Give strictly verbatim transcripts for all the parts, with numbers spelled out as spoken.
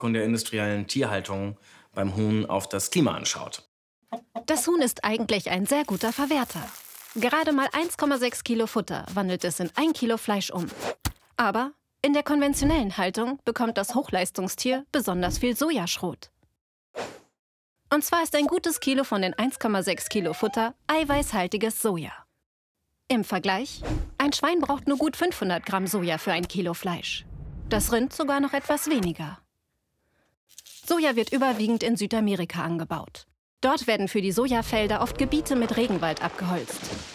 Von der industriellen Tierhaltung beim Huhn auf das Klima anschaut. Das Huhn ist eigentlich ein sehr guter Verwerter. Gerade mal eins Komma sechs Kilo Futter wandelt es in ein Kilo Fleisch um. Aber in der konventionellen Haltung bekommt das Hochleistungstier besonders viel Sojaschrot. Und zwar ist ein gutes Kilo von den eins Komma sechs Kilo Futter eiweißhaltiges Soja. Im Vergleich, ein Schwein braucht nur gut fünfhundert Gramm Soja für ein Kilo Fleisch. Das Rind sogar noch etwas weniger. Soja wird überwiegend in Südamerika angebaut. Dort werden für die Sojafelder oft Gebiete mit Regenwald abgeholzt.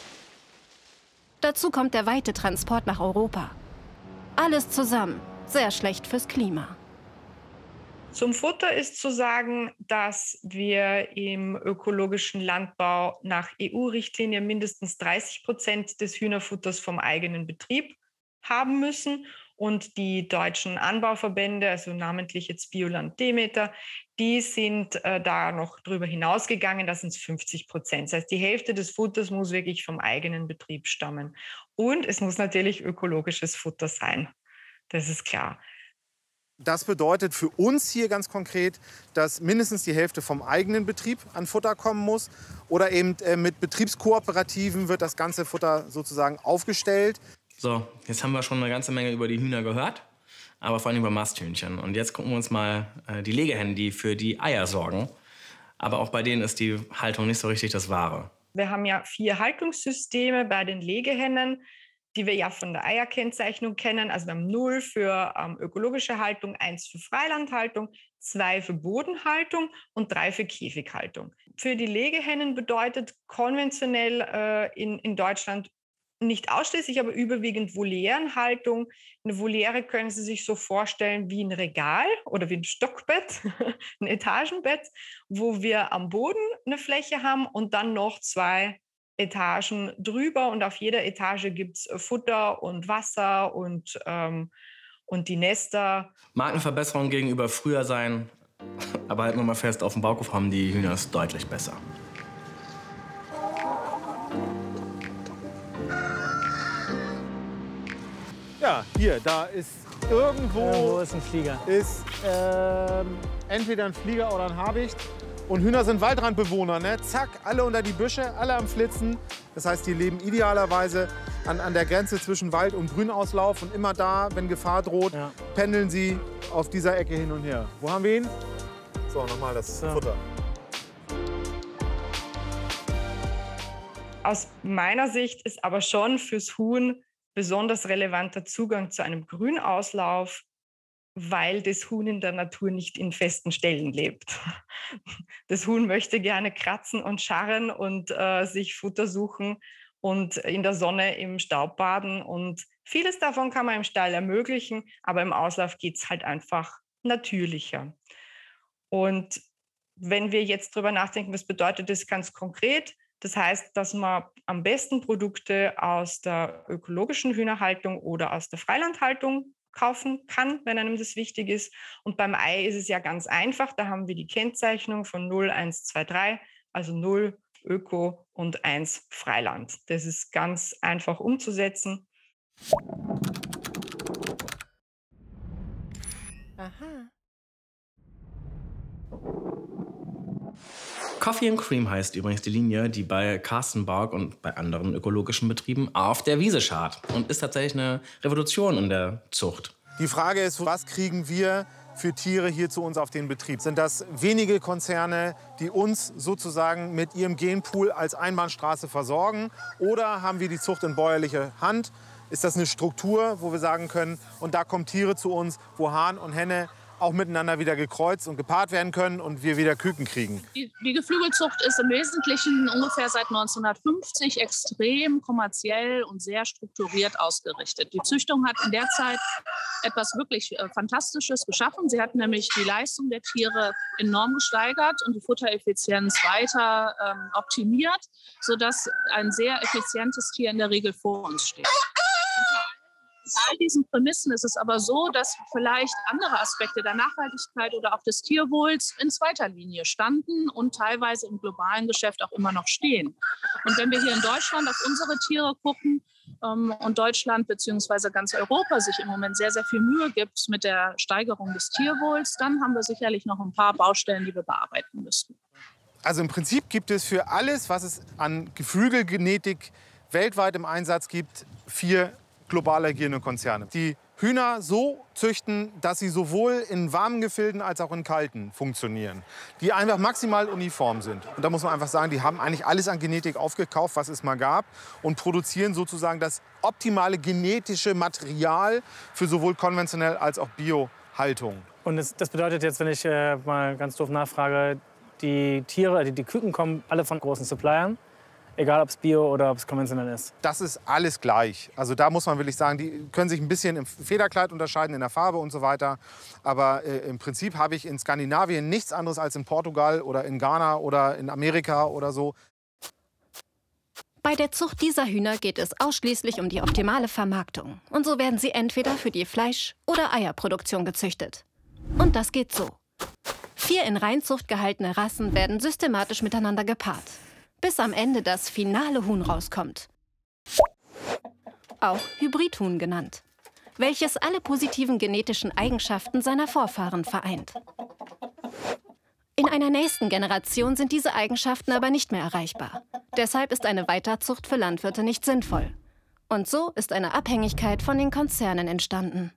Dazu kommt der weite Transport nach Europa. Alles zusammen sehr schlecht fürs Klima. Zum Futter ist zu sagen, dass wir im ökologischen Landbau nach E U-Richtlinie mindestens dreißig Prozent des Hühnerfutters vom eigenen Betrieb haben müssen. Und die deutschen Anbauverbände, also namentlich jetzt Bioland Demeter, die sind äh, da noch drüber hinausgegangen, das sind fünfzig Prozent. Das heißt, die Hälfte des Futters muss wirklich vom eigenen Betrieb stammen. Und es muss natürlich ökologisches Futter sein. Das ist klar. Das bedeutet für uns hier ganz konkret, dass mindestens die Hälfte vom eigenen Betrieb an Futter kommen muss. Oder eben äh, mit Betriebskooperativen wird das ganze Futter sozusagen aufgestellt. So, jetzt haben wir schon eine ganze Menge über die Hühner gehört, aber vor allem über Masthühnchen. Und jetzt gucken wir uns mal äh, die Legehennen, die für die Eier sorgen. Aber auch bei denen ist die Haltung nicht so richtig das Wahre. Wir haben ja vier Haltungssysteme bei den Legehennen, die wir ja von der Eierkennzeichnung kennen. Also wir haben null für ähm, ökologische Haltung, eins für Freilandhaltung, zwei für Bodenhaltung und drei für Käfighaltung. Für die Legehennen bedeutet konventionell äh, in, in Deutschland nicht ausschließlich, aber überwiegend Volierenhaltung. Eine Voliere können Sie sich so vorstellen wie ein Regal oder wie ein Stockbett, ein Etagenbett, wo wir am Boden eine Fläche haben und dann noch zwei Etagen drüber. Und auf jeder Etage gibt es Futter und Wasser und, ähm, und die Nester. Mag eine Verbesserung gegenüber früher sein, aber halten wir mal fest, auf dem Bauhof haben die Hühner es deutlich besser. Ja, hier, da ist irgendwo, Irgendwo ist ein Flieger. ist ähm, entweder ein Flieger oder ein Habicht. Und Hühner sind Waldrandbewohner, ne? Zack, alle unter die Büsche, alle am Flitzen. Das heißt, die leben idealerweise an, an der Grenze zwischen Wald- und Grünauslauf. Und immer da, wenn Gefahr droht, Ja. pendeln sie auf dieser Ecke hin und her. Wo haben wir ihn? So, nochmal das So. Futter. Aus meiner Sicht ist aber schon fürs Huhn besonders relevanter Zugang zu einem Grünauslauf, weil das Huhn in der Natur nicht in festen Stellen lebt. Das Huhn möchte gerne kratzen und scharren und äh, sich Futter suchen und in der Sonne im Staub baden. Und vieles davon kann man im Stall ermöglichen, aber im Auslauf geht es halt einfach natürlicher. Und wenn wir jetzt drüber nachdenken, was bedeutet das ganz konkret? Das heißt, dass man am besten Produkte aus der ökologischen Hühnerhaltung oder aus der Freilandhaltung kaufen kann, wenn einem das wichtig ist. Und beim Ei ist es ja ganz einfach. Da haben wir die Kennzeichnung von null, eins, zwei, drei, also null Öko und eins Freiland. Das ist ganz einfach umzusetzen. Aha. Coffee and Cream heißt übrigens die Linie, die bei Karstenborg und bei anderen ökologischen Betrieben auf der Wiese schart und ist tatsächlich eine Revolution in der Zucht. Die Frage ist, was kriegen wir für Tiere hier zu uns auf den Betrieb? Sind das wenige Konzerne, die uns sozusagen mit ihrem Genpool als Einbahnstraße versorgen? Oder haben wir die Zucht in bäuerlicher Hand? Ist das eine Struktur, wo wir sagen können, und da kommen Tiere zu uns, wo Hahn und Henne auch miteinander wieder gekreuzt und gepaart werden können und wir wieder Küken kriegen? Die, die Geflügelzucht ist im Wesentlichen ungefähr seit neunzehnhundertfünfzig extrem kommerziell und sehr strukturiert ausgerichtet. Die Züchtung hat in der Zeit etwas wirklich äh, Fantastisches geschaffen. Sie hat nämlich die Leistung der Tiere enorm gesteigert und die Futtereffizienz weiter ähm, optimiert, sodass ein sehr effizientes Tier in der Regel vor uns steht. Unter all diesen Prämissen ist es aber so, dass vielleicht andere Aspekte der Nachhaltigkeit oder auch des Tierwohls in zweiter Linie standen und teilweise im globalen Geschäft auch immer noch stehen. Und wenn wir hier in Deutschland auf unsere Tiere gucken, und Deutschland bzw. ganz Europa sich im Moment sehr, sehr viel Mühe gibt mit der Steigerung des Tierwohls, dann haben wir sicherlich noch ein paar Baustellen, die wir bearbeiten müssen. Also im Prinzip gibt es für alles, was es an Geflügelgenetik weltweit im Einsatz gibt, vier global agierende Konzerne, die Hühner so züchten, dass sie sowohl in warmen Gefilden als auch in kalten funktionieren, die einfach maximal uniform sind. Und da muss man einfach sagen, die haben eigentlich alles an Genetik aufgekauft, was es mal gab, und produzieren sozusagen das optimale genetische Material für sowohl konventionell als auch Biohaltung. Und das, das bedeutet jetzt, wenn ich äh, mal ganz doof nachfrage, die Tiere, die, die Küken kommen alle von großen Suppliern? Egal, ob es bio oder ob es konventionell ist. Das ist alles gleich. Also da muss man wirklich sagen, die können sich ein bisschen im Federkleid unterscheiden, in der Farbe und so weiter. Aber äh, im Prinzip habe ich in Skandinavien nichts anderes als in Portugal oder in Ghana oder in Amerika oder so. Bei der Zucht dieser Hühner geht es ausschließlich um die optimale Vermarktung. Und so werden sie entweder für die Fleisch- oder Eierproduktion gezüchtet. Und das geht so. Vier in Reinzucht gehaltene Rassen werden systematisch miteinander gepaart, bis am Ende das finale Huhn rauskommt. Auch Hybridhuhn genannt, welches alle positiven genetischen Eigenschaften seiner Vorfahren vereint. In einer nächsten Generation sind diese Eigenschaften aber nicht mehr erreichbar. Deshalb ist eine Weiterzucht für Landwirte nicht sinnvoll. Und so ist eine Abhängigkeit von den Konzernen entstanden.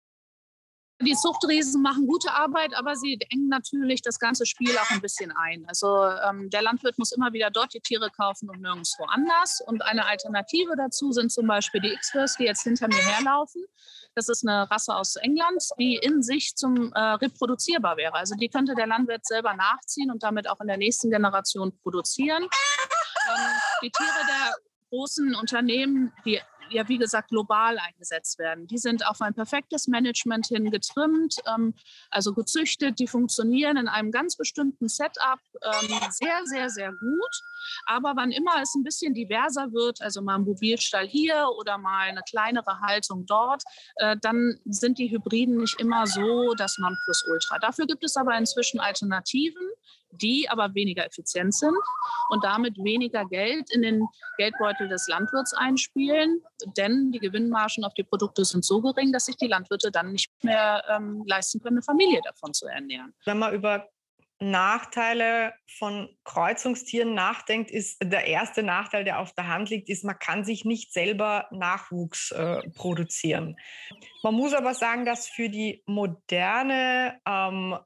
Die Zuchtriesen machen gute Arbeit, aber sie engen natürlich das ganze Spiel auch ein bisschen ein. Also ähm, der Landwirt muss immer wieder dort die Tiere kaufen und nirgendwo anders. Und eine Alternative dazu sind zum Beispiel die X-Wurst, die jetzt hinter mir herlaufen. Das ist eine Rasse aus England, die in sich zum äh, reproduzierbar wäre. Also die könnte der Landwirt selber nachziehen und damit auch in der nächsten Generation produzieren. Ähm, die Tiere der großen Unternehmen, die ja, wie gesagt, global eingesetzt werden. Die sind auf ein perfektes Management hin getrimmt, ähm, also gezüchtet. Die funktionieren in einem ganz bestimmten Setup ähm, sehr, sehr, sehr gut. Aber wann immer es ein bisschen diverser wird, also mal ein Mobilstall hier oder mal eine kleinere Haltung dort, äh, dann sind die Hybriden nicht immer so das Nonplusultra. Dafür gibt es aber inzwischen Alternativen, die aber weniger effizient sind und damit weniger Geld in den Geldbeutel des Landwirts einspielen. Denn die Gewinnmargen auf die Produkte sind so gering, dass sich die Landwirte dann nicht mehr ähm, leisten können, eine Familie davon zu ernähren. Wenn man über Nachteile von Kreuzungstieren nachdenkt, ist der erste Nachteil, der auf der Hand liegt, ist, man kann sich nicht selber Nachwuchs äh, produzieren. Man muss aber sagen, dass für die moderne ähm,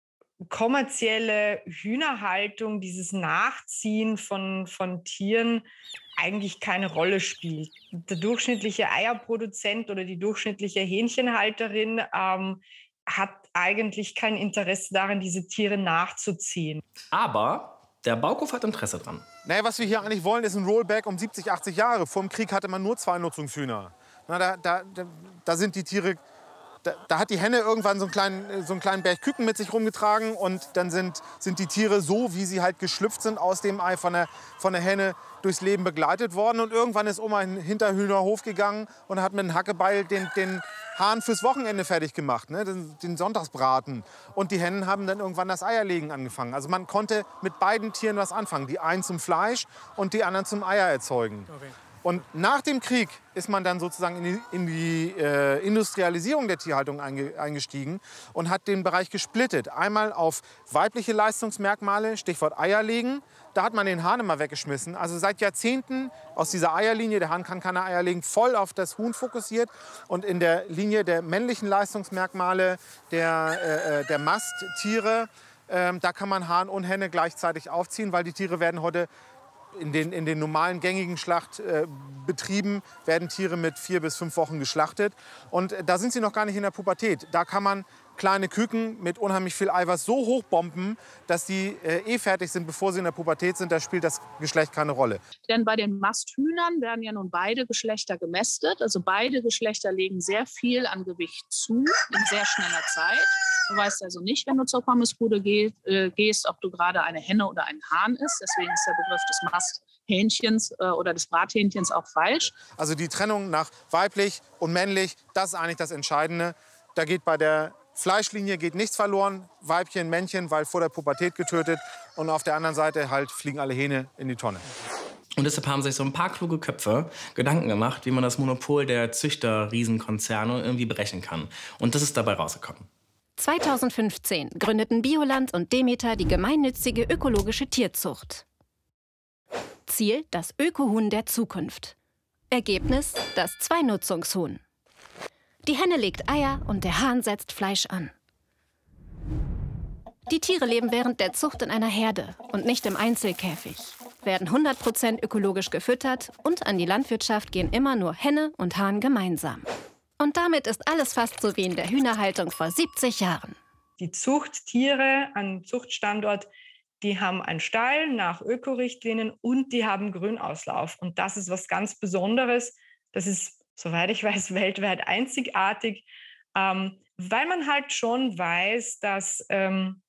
kommerzielle Hühnerhaltung dieses Nachziehen von, von Tieren eigentlich keine Rolle spielt. Der durchschnittliche Eierproduzent oder die durchschnittliche Hähnchenhalterin ähm, hat eigentlich kein Interesse daran, diese Tiere nachzuziehen. Aber der Bauhof hat Interesse dran. Naja, was wir hier eigentlich wollen, ist ein Rollback um siebzig, achtzig Jahre. Vor dem Krieg hatte man nur zwei Nutzungshühner. Na, da, da, da, da sind die Tiere... Da, da hat die Henne irgendwann so einen kleinen, so einen kleinen Berg Küken mit sich rumgetragen und dann sind, sind die Tiere so, wie sie halt geschlüpft sind, aus dem Ei von der, von der Henne durchs Leben begleitet worden. Und irgendwann ist Oma in den Hinterhühnerhof gegangen und hat mit einem Hackebeil den, den Hahn fürs Wochenende fertig gemacht, ne? den, den Sonntagsbraten. Und die Hennen haben dann irgendwann das Eierlegen angefangen. Also man konnte mit beiden Tieren was anfangen. Die einen zum Fleisch und die anderen zum Eier erzeugen. Okay. Und nach dem Krieg ist man dann sozusagen in die, in die äh, Industrialisierung der Tierhaltung einge, eingestiegen und hat den Bereich gesplittet. Einmal auf weibliche Leistungsmerkmale, Stichwort Eierlegen. Da hat man den Hahn immer weggeschmissen. Also seit Jahrzehnten aus dieser Eierlinie, der Hahn kann keine Eier legen, voll auf das Huhn fokussiert. Und in der Linie der männlichen Leistungsmerkmale der, äh, der Masttiere, äh, da kann man Hahn und Henne gleichzeitig aufziehen, weil die Tiere werden heute In den, in den normalen gängigen Schlachtbetrieben äh, werden Tiere mit vier bis fünf Wochen geschlachtet. Und äh, da sind sie noch gar nicht in der Pubertät. Da kann man kleine Küken mit unheimlich viel Eiweiß so hochbomben, dass die äh, eh fertig sind, bevor sie in der Pubertät sind. Da spielt das Geschlecht keine Rolle. Denn bei den Masthühnern werden ja nun beide Geschlechter gemästet. Also beide Geschlechter legen sehr viel an Gewicht zu in sehr schneller Zeit. Du weißt also nicht, wenn du zur Pommesbude geh, äh, gehst, ob du gerade eine Henne oder ein Hahn isst. Deswegen ist der Begriff des Masthähnchens äh, oder des Brathähnchens auch falsch. Also die Trennung nach weiblich und männlich, das ist eigentlich das Entscheidende. Da geht bei der Fleischlinie geht nichts verloren. Weibchen, Männchen, weil vor der Pubertät getötet. Und auf der anderen Seite halt fliegen alle Hähne in die Tonne. Und deshalb haben sich so ein paar kluge Köpfe Gedanken gemacht, wie man das Monopol der Züchter-Riesenkonzerne irgendwie brechen kann. Und das ist dabei rausgekommen. zweitausendfünfzehn gründeten Bioland und Demeter die gemeinnützige ökologische Tierzucht. Ziel: das Ökohuhn der Zukunft. Ergebnis: das Zweinutzungshuhn. Die Henne legt Eier und der Hahn setzt Fleisch an. Die Tiere leben während der Zucht in einer Herde und nicht im Einzelkäfig, werden hundert Prozent ökologisch gefüttert und an die Landwirtschaft gehen immer nur Henne und Hahn gemeinsam. Und damit ist alles fast so wie in der Hühnerhaltung vor siebzig Jahren. Die Zuchttiere an Zuchtstandort, die haben einen Stall nach Ökorichtlinien und die haben Grünauslauf. Und das ist was ganz Besonderes. Das ist, soweit ich weiß, weltweit einzigartig, ähm, weil man halt schon weiß, dass ähm,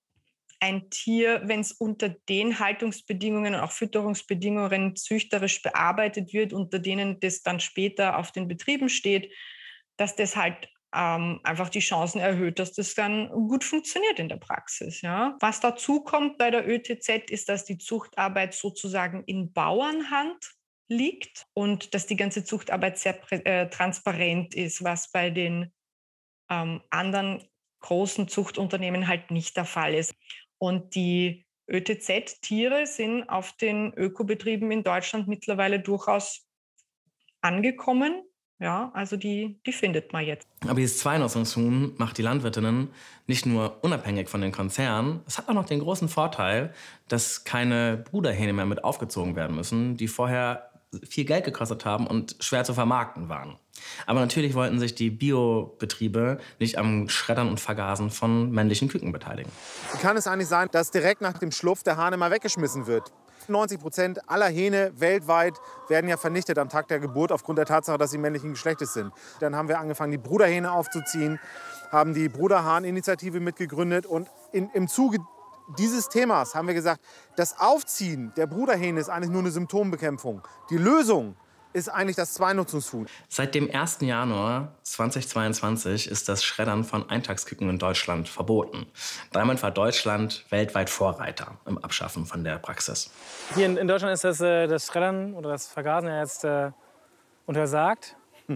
ein Tier, wenn es unter den Haltungsbedingungen und auch Fütterungsbedingungen züchterisch bearbeitet wird, unter denen das dann später auf den Betrieben steht, dass das halt ähm, einfach die Chancen erhöht, dass das dann gut funktioniert in der Praxis. Ja. Was dazu kommt bei der Ö T Z, ist, dass die Zuchtarbeit sozusagen in Bauernhand liegt und dass die ganze Zuchtarbeit sehr äh, transparent ist, was bei den ähm, anderen großen Zuchtunternehmen halt nicht der Fall ist. Und die Ö T Z-Tiere sind auf den Ökobetrieben in Deutschland mittlerweile durchaus angekommen. Ja, also die, die findet man jetzt. Aber dieses Zweinutzungshuhn macht die Landwirtinnen nicht nur unabhängig von den Konzernen, es hat auch noch den großen Vorteil, dass keine Bruderhähne mehr mit aufgezogen werden müssen, die vorher viel Geld gekostet haben und schwer zu vermarkten waren. Aber natürlich wollten sich die Biobetriebe nicht am Schreddern und Vergasen von männlichen Küken beteiligen. Wie kann es eigentlich sein, dass direkt nach dem Schlupf der Hahn immer weggeschmissen wird? neunzig Prozent aller Hähne weltweit werden ja vernichtet am Tag der Geburt aufgrund der Tatsache, dass sie männlichen Geschlechtes sind. Dann haben wir angefangen, die Bruderhähne aufzuziehen, haben die Bruderhahn-Initiative mitgegründet und in, im Zuge dieses Themas haben wir gesagt, das Aufziehen der Bruderhähne ist eigentlich nur eine Symptombekämpfung. Die Lösung ist eigentlich das Zweinutzungshuhn. Seit dem ersten Januar zweitausendzweiundzwanzig ist das Schreddern von Eintagsküken in Deutschland verboten. Damit war Deutschland weltweit Vorreiter im Abschaffen von der Praxis. Hier in, in Deutschland ist das, äh, das Schreddern oder das Vergasen ja jetzt äh, untersagt.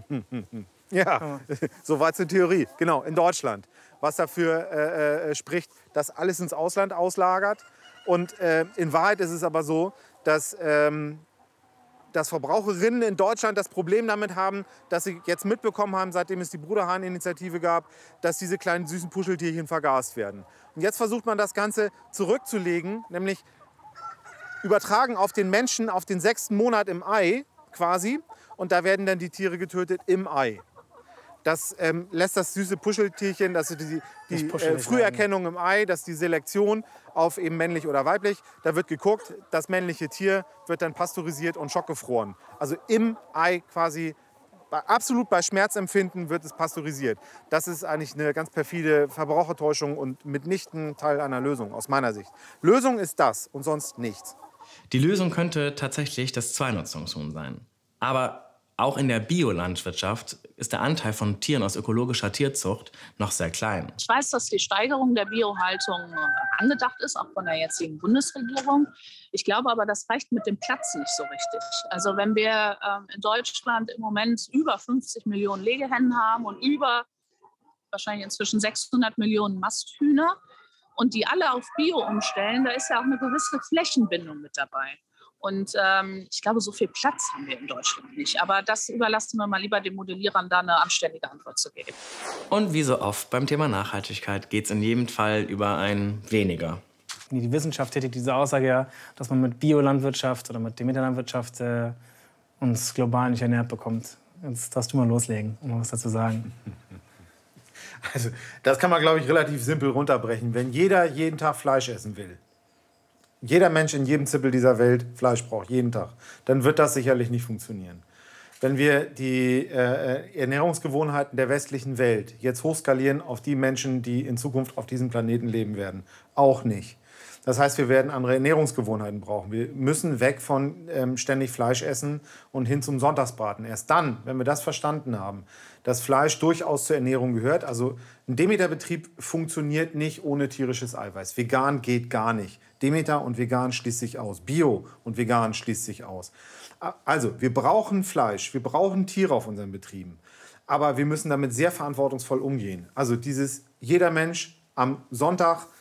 Ja, soweit zur Theorie. Genau, in Deutschland. Was dafür äh, äh, spricht, dass alles ins Ausland auslagert. Und äh, in Wahrheit ist es aber so, dass, ähm, dass Verbraucherinnen in Deutschland das Problem damit haben, dass sie jetzt mitbekommen haben, seitdem es die Bruderhahn-Initiative gab, dass diese kleinen süßen Puscheltierchen vergast werden. Und jetzt versucht man das Ganze zurückzulegen, nämlich übertragen auf den Menschen, auf den sechsten Monat im Ei quasi. Und da werden dann die Tiere getötet im Ei. Das ähm, lässt das süße Puscheltierchen, das die, die äh, Früherkennung im Ei, das die Selektion auf eben männlich oder weiblich. Da wird geguckt, das männliche Tier wird dann pasteurisiert und schockgefroren. Also im Ei quasi, bei, absolut bei Schmerzempfinden wird es pasteurisiert. Das ist eigentlich eine ganz perfide Verbrauchertäuschung und mitnichten Teil einer Lösung aus meiner Sicht. Lösung ist das und sonst nichts. Die Lösung könnte tatsächlich das Zweinutzungshuhn sein. Aber auch in der Biolandwirtschaft ist der Anteil von Tieren aus ökologischer Tierzucht noch sehr klein. Ich weiß, dass die Steigerung der Biohaltung angedacht ist, auch von der jetzigen Bundesregierung. Ich glaube aber, das reicht mit dem Platz nicht so richtig. Also wenn wir in Deutschland im Moment über fünfzig Millionen Legehennen haben und über wahrscheinlich inzwischen sechshundert Millionen Masthühner und die alle auf Bio umstellen, da ist ja auch eine gewisse Flächenbindung mit dabei. Und ähm, ich glaube, so viel Platz haben wir in Deutschland nicht. Aber das überlassen wir mal lieber den Modellierern, da eine anständige Antwort zu geben. Und wie so oft beim Thema Nachhaltigkeit geht es in jedem Fall über ein Weniger. Die Wissenschaft tätigt diese Aussage ja, dass man mit Biolandwirtschaft oder mit Demeterlandwirtschaft äh, uns global nicht ernährt bekommt. Jetzt darfst du mal loslegen, um was dazu sagen. Also, das kann man, glaube ich, relativ simpel runterbrechen. Wenn jeder jeden Tag Fleisch essen will, jeder Mensch in jedem Zippel dieser Welt Fleisch braucht, jeden Tag, dann wird das sicherlich nicht funktionieren. Wenn wir die äh, Ernährungsgewohnheiten der westlichen Welt jetzt hochskalieren auf die Menschen, die in Zukunft auf diesem Planeten leben werden, auch nicht. Das heißt, wir werden andere Ernährungsgewohnheiten brauchen. Wir müssen weg von ähm, ständig Fleisch essen und hin zum Sonntagsbraten. Erst dann, wenn wir das verstanden haben, dass Fleisch durchaus zur Ernährung gehört. Also ein Demeter-Betrieb funktioniert nicht ohne tierisches Eiweiß. Vegan geht gar nicht. Demeter und vegan schließt sich aus. Bio und vegan schließt sich aus. Also, wir brauchen Fleisch, wir brauchen Tiere auf unseren Betrieben. Aber wir müssen damit sehr verantwortungsvoll umgehen. Also dieses, jeder Mensch am Sonntag